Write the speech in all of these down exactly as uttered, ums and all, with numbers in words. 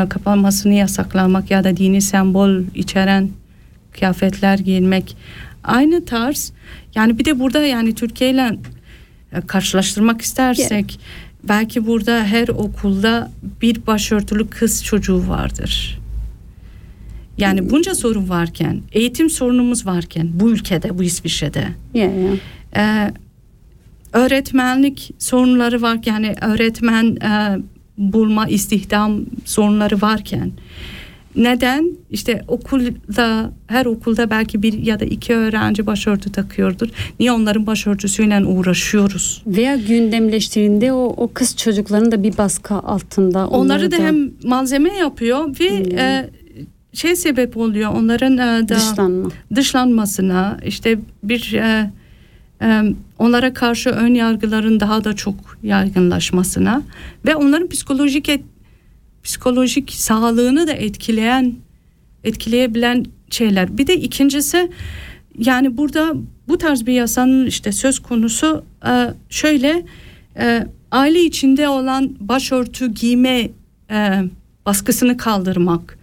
e, kapanmasını yasaklamak ya da dini sembol içeren kıyafetler giyinmek aynı tarz. Yani bir de burada yani Türkiye ile e, karşılaştırmak istersek yeah. belki burada her okulda bir başörtülü kız çocuğu vardır. Yani bunca sorun varken, eğitim sorunumuz varken bu ülkede, bu İsviçre'de yeah, yeah. E, öğretmenlik sorunları var, yani öğretmen e, bulma, istihdam sorunları varken neden işte okulda, her okulda belki bir ya da iki öğrenci başörtü takıyordur. Niye onların başörtüsüyle uğraşıyoruz? Veya gündemleştiğinde o, o kız çocukların da bir baskı altında. Onları, onları da, da hem malzeme yapıyor ve hmm. e, şey sebep oluyor onların e, da Dışlanma. dışlanmasına, işte bir e, e, onlara karşı ön yargıların daha da çok yaygınlaşmasına ve onların psikolojik et, psikolojik sağlığını da etkileyen etkileyebilen şeyler. Bir de ikincisi yani burada bu tarz bir yasanın işte söz konusu e, şöyle e, aile içinde olan başörtü giyme e, baskısını kaldırmak.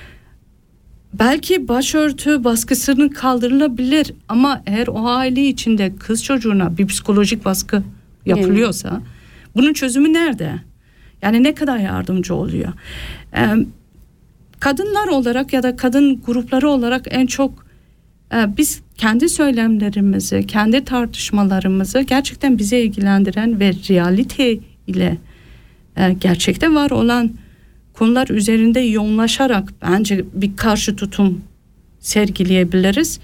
Belki başörtü baskısının kaldırılabilir ama eğer o aile içinde kız çocuğuna bir psikolojik baskı yapılıyorsa evet. bunun çözümü nerede? Yani ne kadar yardımcı oluyor? Ee, kadınlar olarak ya da kadın grupları olarak en çok e, biz kendi söylemlerimizi, kendi tartışmalarımızı gerçekten bizi ilgilendiren ve realite ile e, gerçekte var olan konular üzerinde yoğunlaşarak bence bir karşı tutum sergileyebiliriz.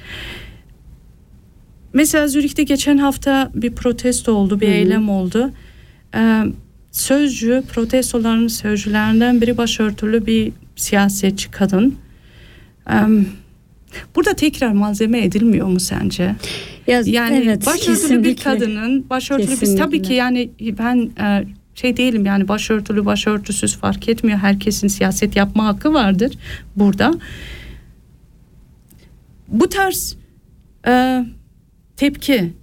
Mesela Zürih'te geçen hafta bir protesto oldu, bir Hı-hı. eylem oldu. Ee, sözcü, protestoların sözcülerinden biri başörtülü bir siyasetçi kadın. Ee, burada tekrar malzeme edilmiyor mu sence? Ya, yani evet, başörtülü kesinlikle. bir kadının, başörtülü kesinlikle. biz tabii ki yani ben... E, şey değilim yani başörtülü başörtüsüz fark etmiyor. Herkesin siyaset yapma hakkı vardır burada. Bu tarz e, tepki.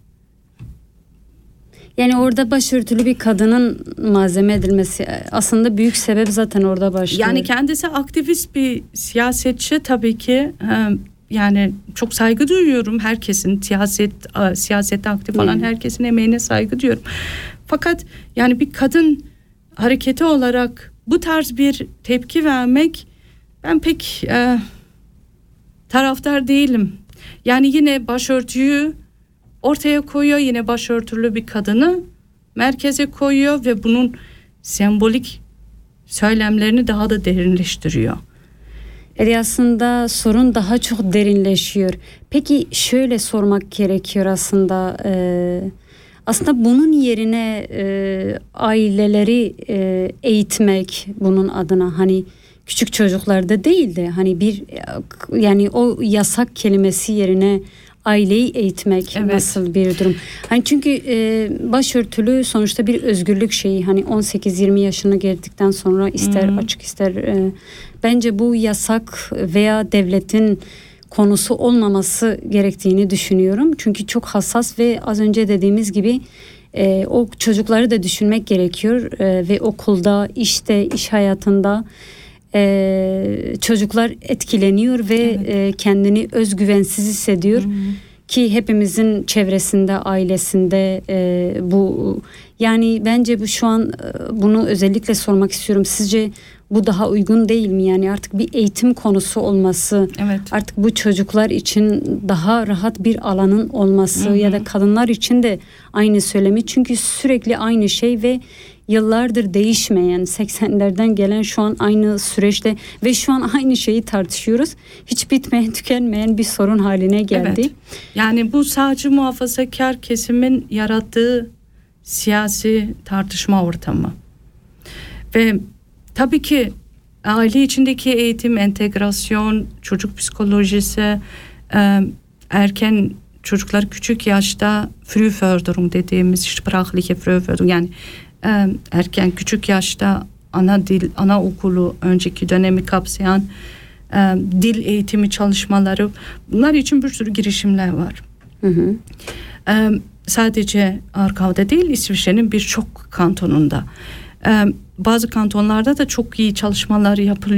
Yani orada başörtülü bir kadının malzeme edilmesi aslında büyük sebep zaten orada başlıyor. Yani kendisi aktivist bir siyasetçi tabii ki e, yani çok saygı duyuyorum herkesin siyaset e, siyasette aktif olan hmm. herkesin emeğine saygı duyuyorum. Fakat yani bir kadın hareketi olarak bu tarz bir tepki vermek ben pek e, taraftar değilim. Yani yine başörtüyü ortaya koyuyor, yine başörtülü bir kadını merkeze koyuyor ve bunun sembolik söylemlerini daha da derinleştiriyor. Yani aslında sorun daha çok derinleşiyor. Peki şöyle sormak gerekiyor aslında... E, Aslında bunun yerine e, aileleri e, eğitmek bunun adına hani küçük çocuklarda değil de hani bir yani o yasak kelimesi yerine aileyi eğitmek evet. nasıl bir durum? Hani çünkü e, başörtülü sonuçta bir özgürlük şeyi hani on sekiz yirmi yaşını geldikten sonra ister hmm. açık ister e, bence bu yasak veya devletin konusu olmaması gerektiğini düşünüyorum. Çünkü çok hassas ve az önce dediğimiz gibi e, o çocukları da düşünmek gerekiyor e, ve okulda, işte, iş hayatında e, çocuklar etkileniyor ve evet. e, kendini özgüvensiz hissediyor. Hı-hı. Ki hepimizin çevresinde, ailesinde e, bu yani bence bu şu an e, bunu özellikle sormak istiyorum. Sizce bu daha uygun değil mi? Yani artık bir eğitim konusu olması, evet. artık bu çocuklar için daha rahat bir alanın olması, hı hı. ya da kadınlar için de aynı söylemi. Çünkü sürekli aynı şey ve yıllardır değişmeyen, seksenlerden gelen şu an aynı süreçte ve şu an aynı şeyi tartışıyoruz. Hiç bitmeyen, tükenmeyen bir sorun haline geldi. Evet. Yani bu sağcı muhafazakar kesimin yarattığı siyasi tartışma ortamı. Ve tabii ki aile içindeki eğitim, entegrasyon, çocuk psikolojisi, erken çocuklar küçük yaşta Frühförderung dediğimiz sprachliche Frühförderung, yani erken küçük yaşta ana dil, ana okulu önceki dönemi kapsayan dil eğitimi çalışmaları, bunlar için bir sürü girişimler var. Hı hı. Sadece Aargau'da değil, İsviçre'nin birçok kantonunda. Bazı kantonlarda da çok iyi çalışmalar yapılıyor.